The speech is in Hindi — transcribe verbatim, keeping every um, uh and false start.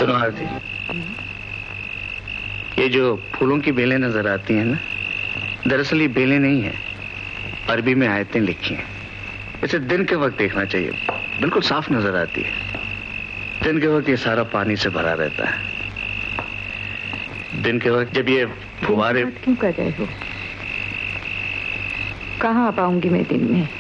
सुनो आरती, ये जो फूलों की बेलें नजर आती हैं ना, दरअसल ये बेलें नहीं है, अरबी में आयतें लिखी हैं। इसे दिन के वक्त देखना चाहिए, बिल्कुल साफ नजर आती है। दिन के वक्त ये सारा पानी से भरा रहता है। दिन के वक्त जब ये फुहारे। क्यों कर रहे हो? कहाँ आ पाऊंगी मैं दिन में?